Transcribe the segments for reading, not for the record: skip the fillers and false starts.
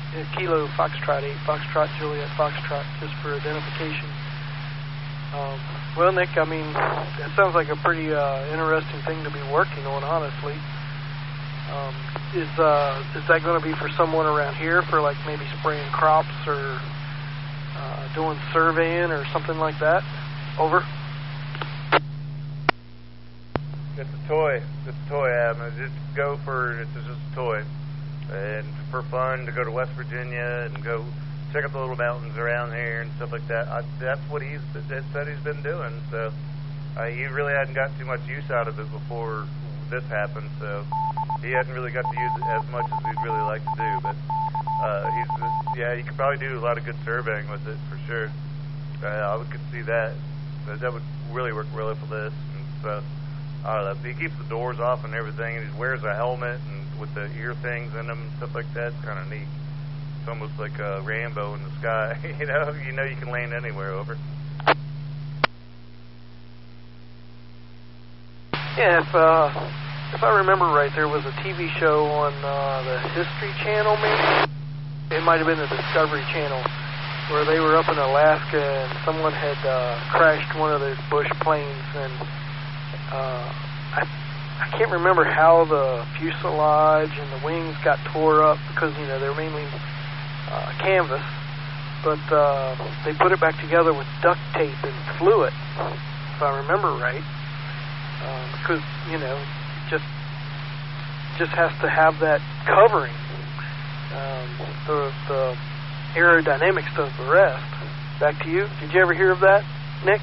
Kilo Foxtrot 8, Foxtrot Juliet Foxtrot, just for identification. Well, Nick, I mean, that sounds like a pretty interesting thing to be working on, honestly. Is that going to be for someone around here for like maybe spraying crops or doing surveying or something like that? Over. It's a toy. It's a toy, Adam. It's just a toy. And for fun, to go to West Virginia and go check out the little mountains around here and stuff like that. That's what he said he's been doing. So he really hadn't got too much use out of it before this happened. So he hadn't really got to use it as much as he'd really like to do. But he could probably do a lot of good surveying with it for sure. I could see that. But that would really work really for this. And so I don't know. He keeps the doors off and everything, and he wears a helmet and with the ear things in them and stuff like that. It's kind of neat. It's almost like Rambo in the sky. you know you can land anywhere. Over. Yeah, if I remember right, there was a TV show on the History Channel, maybe. It might have been the Discovery Channel, where they were up in Alaska and someone had crashed one of those Bush planes, and I can't remember how the fuselage and the wings got tore up because, they're mainly canvas, but they put it back together with duct tape and flew it, if I remember right, because, just has to have that covering. The aerodynamics does the rest. Back to you. Did you ever hear of that, Nick?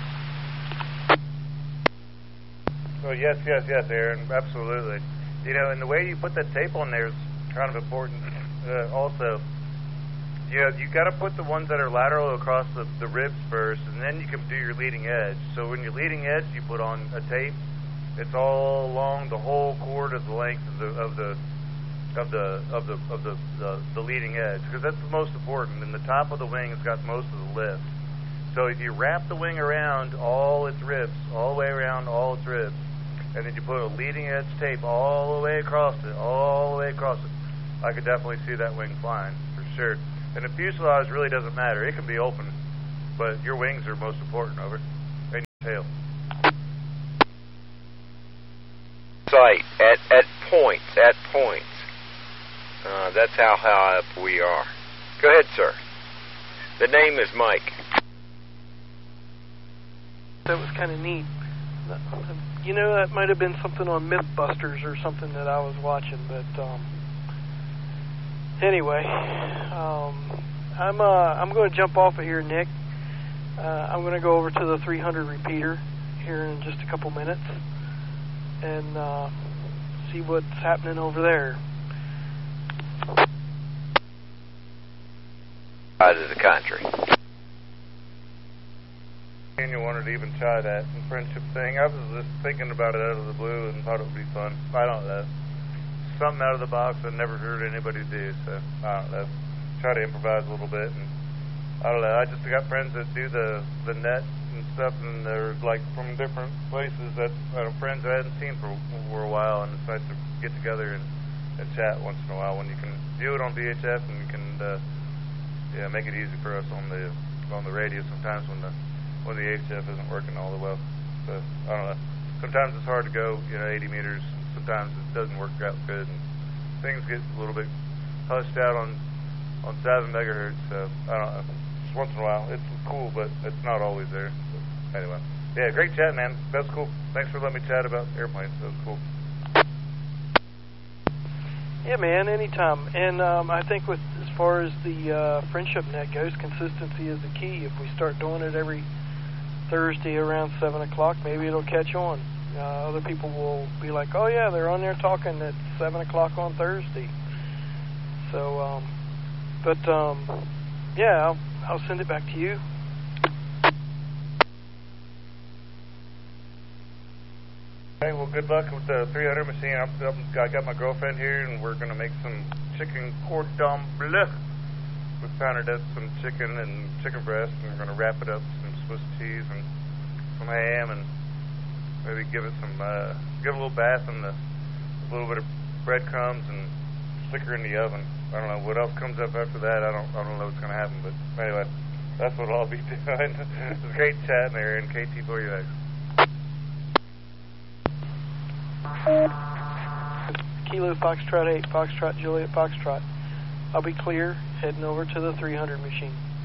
Oh, yes, Aaron, absolutely. And the way you put that tape on there is kind of important. Also, you got to put the ones that are lateral across the ribs first, and then you can do your leading edge. So when you're leading edge, you put on a tape. It's all along the whole chord of the length of the leading edge, because that's the most important. And the top of the wing has got most of the lift. So if you wrap the wing around all its ribs, all the way around all its ribs, and then you put a leading edge tape all the way across it, I could definitely see that wing flying, for sure. And the fuselage really doesn't matter. It can be open, but your wings are most important, over. And your tail. Sight, at points. That's how high up we are. Go ahead, sir. The name is Mike. That was kind of neat. That might have been something on Mythbusters or something that I was watching, but anyway, I'm going to jump off of here, Nick. I'm going to go over to the 300 repeater here in just a couple minutes and see what's happening over there. Out of the country. Daniel wanted to even try that friendship thing. I was just thinking about it out of the blue and thought it would be fun. I don't know. Something out of the box I've never heard anybody do, so I don't know. Try to improvise a little bit, and I don't know. I just got friends that do the net and stuff, and they're like from different places that friends I hadn't seen for a while, and it's nice to get together and chat once in a while when you can do it on VHF and you can make it easy for us on the radio sometimes when the HF isn't working all the well. So I don't know. Sometimes it's hard to go 80 meters. Sometimes it doesn't work out good, and things get a little bit hushed out on 7 megahertz. So I don't know. Just once in a while, it's cool, but it's not always there. So, anyway, yeah, great chat, man. That's cool. Thanks for letting me chat about airplanes. That was cool. Yeah, man, anytime. And I think as far as the friendship net goes, consistency is the key. If we start doing it every Thursday around 7 o'clock, maybe it'll catch on. Other people will be like, oh, yeah, they're on there talking at 7 o'clock on Thursday. So, yeah, I'll send it back to you. Hey, well, good luck with the 300 machine. I got my girlfriend here, and we're going to make some chicken cordon bleu. We pounded up some chicken and chicken breast, and we're going to wrap it up with some Swiss cheese and some ham, and maybe give it a little bath in a little bit of breadcrumbs and stick her in the oven. I don't know what else comes up after that. I don't know what's going to happen. But anyway, that's what I'll be doing. It's great chatting there in KT4UX. Kilo Foxtrot 8, Foxtrot Juliet Foxtrot. I'll be clear, heading over to the 300 machine.